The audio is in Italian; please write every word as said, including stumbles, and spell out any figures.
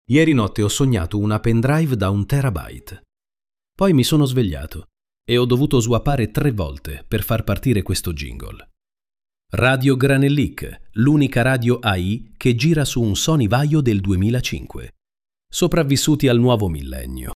Ieri notte ho sognato una pendrive da un terabyte. Poi mi sono svegliato e ho dovuto swappare tre volte per far partire questo jingle. Radio Granellic, l'unica radio A I che gira su un Sony Vaio del duemilacinque. Sopravvissuti al nuovo millennio.